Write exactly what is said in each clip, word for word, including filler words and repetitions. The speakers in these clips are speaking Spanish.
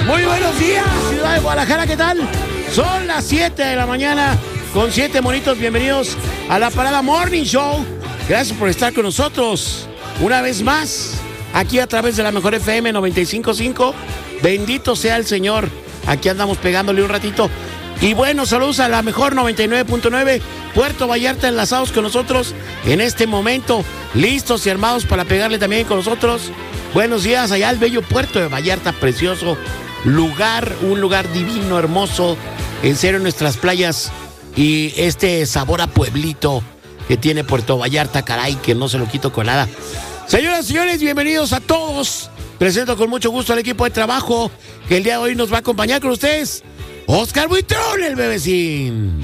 Muy buenos días, ciudad de Guadalajara, ¿qué tal? Son las siete de la mañana con siete monitos. Bienvenidos a la Parada Morning Show. Gracias por estar con nosotros una vez más aquí a través de la mejor F M noventa y cinco punto cinco. Bendito sea el Señor. Aquí andamos pegándole un ratito. Y bueno, saludos a la mejor noventa y nueve punto nueve. Puerto Vallarta enlazados con nosotros en este momento. Listos y armados para pegarle también con nosotros. Buenos días allá al bello Puerto de Vallarta, precioso lugar, un lugar divino, hermoso. En serio, nuestras playas y este sabor a pueblito que tiene Puerto Vallarta, caray, que no se lo quito con nada. Señoras y señores, bienvenidos a todos. Presento con mucho gusto al equipo de trabajo que el día de hoy nos va a acompañar con ustedes. Oscar Buitrón, el bebecín.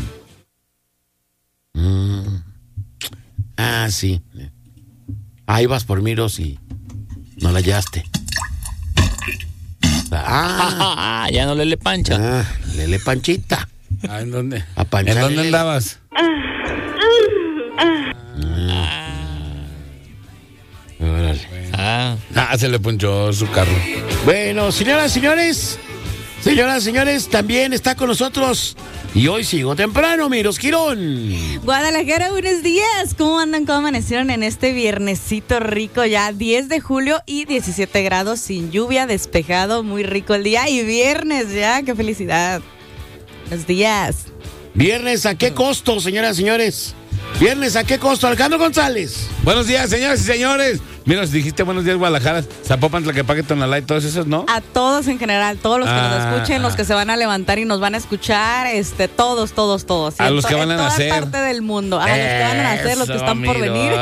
Mm. Ah, sí. Ahí vas por Miros y no la hallaste. Ah, ya no Lele Pancha. Ah, Lele Panchita. Ah, ¿en dónde? A Pancha ¿En dónde Lele. andabas? Órale. Ah, Ah, se le punchó su carro. Bueno, señoras y señores, señoras y señores, también está con nosotros. Y hoy sigo temprano, Miros Quirón. Guadalajara, buenos días. ¿Cómo andan? ¿Cómo amanecieron en este viernesito rico? Ya diez de julio y diecisiete grados sin lluvia, despejado, muy rico el día. Y viernes ya, qué felicidad. Buenos días. Viernes, ¿a qué costo, señoras y señores? Viernes, ¿a qué costo? Alejandro González. Buenos días, señoras y señores. Mira, si dijiste buenos días, Guadalajara, Zapopan, Tlaquepaque, Tonalá y todos esos, ¿no? A todos en general, todos los que Ah, nos escuchen, los ah. que se van a levantar y nos van a escuchar, este, todos, todos, todos. ¿sí? A los En que to- van a en toda nacer. parte del mundo. A los que van a nacer, los que Eso, están por amigo. venir.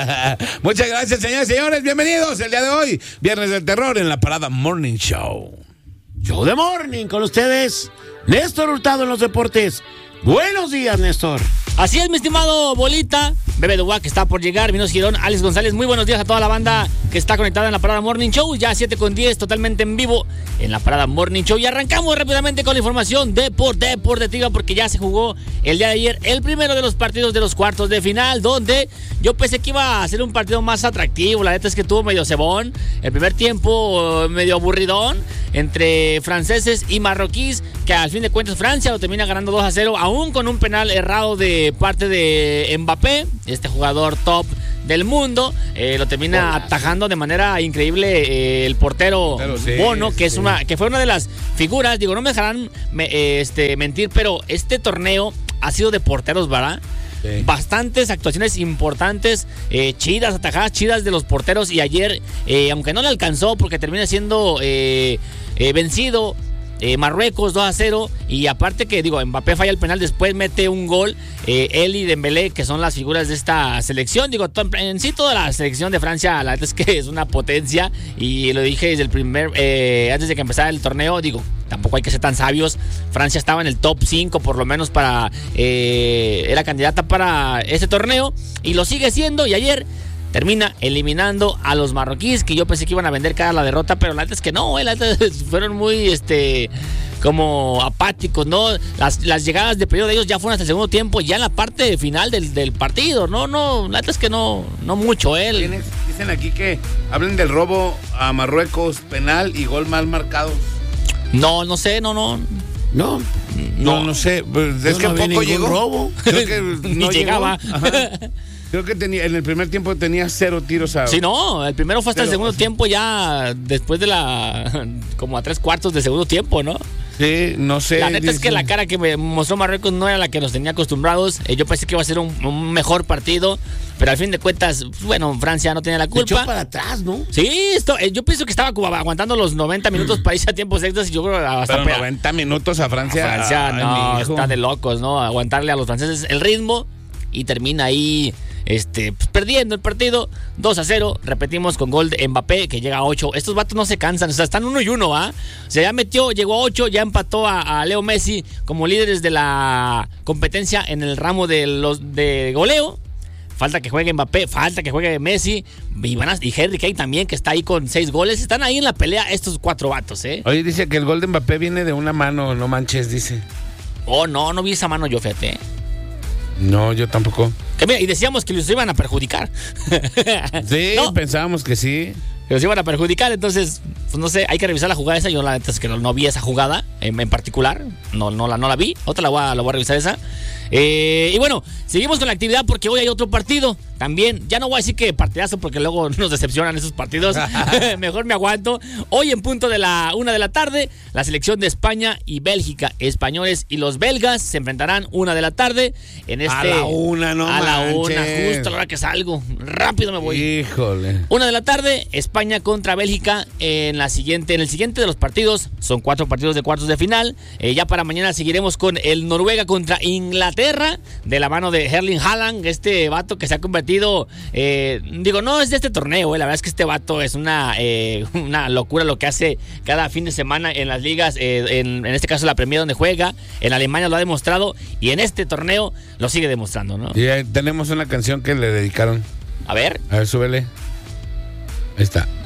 Muchas gracias, señoras y señores. Bienvenidos el día de hoy, Viernes del Terror, en la Parada Morning Show. Show de Morning con ustedes, Néstor Hurtado en los deportes. Buenos días, Néstor. así es, mi estimado Bolita. Bebe de Guá, que está por llegar. Minos Girón, Alex González. Muy buenos días a toda la banda que está conectada en la Parada Morning Show. Ya siete con diez, totalmente en vivo en la Parada Morning Show. Y arrancamos rápidamente con la información de por Deportiva, porque ya se jugó el día de ayer el primero de los partidos de los cuartos de final, donde yo pensé que iba a ser un partido más atractivo. La neta es que tuvo medio cebón. El primer tiempo medio aburridón entre franceses y marroquíes, que al fin de cuentas Francia lo termina ganando dos a cero, aún con un penal errado de parte de Mbappé, este jugador top del mundo. Eh, lo termina Hola. atajando de manera increíble eh, el portero Pero sí, Bono, que sí. es una que fue una de las figuras. Digo, no me dejarán me, eh, este, mentir, pero este torneo ha sido de porteros, ¿verdad? Sí. Bastantes actuaciones importantes, eh, chidas, atajadas chidas de los porteros. Y ayer, eh, aunque no le alcanzó porque termina siendo eh, eh, vencido eh, Marruecos dos a cero. Y aparte que, digo, Mbappé falla el penal, después mete un gol. Eh, él y Dembélé, que son las figuras de esta selección. Digo, to- en sí toda la selección de Francia, la verdad es que es una potencia. Y lo dije desde el primer, eh, antes de que empezara el torneo, digo, tampoco hay que ser tan sabios. Francia estaba en el top cinco, por lo menos para eh, era candidata para ese torneo, y lo sigue siendo. Y ayer termina eliminando a los marroquíes, que yo pensé que iban a vender cada la derrota, pero la neta es que no, eh, la neta fueron muy este como apáticos, ¿no? Las, las llegadas de periodo de ellos ya fueron hasta el segundo tiempo, ya en la parte final del, del partido. No, no, la neta es que no, no mucho, ¿eh? Tienes- Dicen aquí que hablen del robo a Marruecos, penal y gol mal marcado. No, no sé, no, no. No, No, no sé, pues, es no, que no había poco ningún llegó. robo. Creo que Ni no llegaba. llegó. Ajá. Creo que tenía, en el primer tiempo tenía cero tiros a... Sí, no, el primero fue hasta el Pero- segundo tiempo, ya después de la, como a tres cuartos de segundo tiempo, ¿no? Sí, no sé. La neta es que dicen- la cara que me mostró Marruecos no era la que nos tenía acostumbrados. Eh, yo pensé que iba a ser un, un mejor partido, pero al fin de cuentas, bueno, Francia no tenía la Se echó culpa. para atrás, ¿no? Sí, esto, eh, yo pienso que estaba como aguantando los noventa minutos para irse a tiempos extras, y yo creo que hasta Pero pe- noventa minutos a Francia. Francia Ay, no, mi hijo. está de locos, ¿no? Aguantarle a los franceses el ritmo, y termina ahí este, pues, perdiendo el partido dos a cero. Repetimos con gol de Mbappé, que llega a ocho. Estos vatos no se cansan, o sea, están uno y uno, ¿ah? O sea, ya metió, llegó a ocho, ya empató a, a Leo Messi como líderes de la competencia en el ramo de los de goleo. Falta que juegue Mbappé, falta que juegue Messi y, van a- y Harry Kane también, que está ahí con seis goles. Están ahí en la pelea estos cuatro vatos, ¿eh? Oye, dice que el gol de Mbappé viene de una mano, no manches, dice. Oh, no, no vi esa mano yo, fíjate, ¿eh? No, yo tampoco. Que mira, y decíamos que los iban a perjudicar. Sí, No, pensábamos que sí. que nos iban a perjudicar. Entonces, pues no sé, hay que revisar la jugada esa. Yo la neta es que no, no vi esa jugada en, en particular. No, no, la, no la vi. Otra la voy a, la voy a revisar esa. Eh, y bueno, seguimos con la actividad porque hoy hay otro partido. También, ya no voy a decir que partidazo porque luego nos decepcionan esos partidos. Mejor me aguanto. Hoy en punto de la una de la tarde, la selección de España y Bélgica, españoles y los belgas se enfrentarán una de la tarde en este. A la una, no A la manches. una, justo a la hora que salgo. Rápido me voy. Híjole. Una de la tarde, España contra Bélgica en la siguiente, en el siguiente de los partidos. Son cuatro partidos de cuartos de final. Eh, ya para mañana seguiremos con el Noruega contra Inglaterra, de la mano de Erling Haaland, este vato que se ha convertido, eh, digo, no es de este torneo, eh, la verdad es que este vato es una, eh, una locura lo que hace cada fin de semana en las ligas, eh, en, en este caso la Premier donde juega, en Alemania lo ha demostrado y en este torneo lo sigue demostrando, ¿no? Y eh, tenemos una canción que le dedicaron. A ver. A ver, súbele. Ahí está.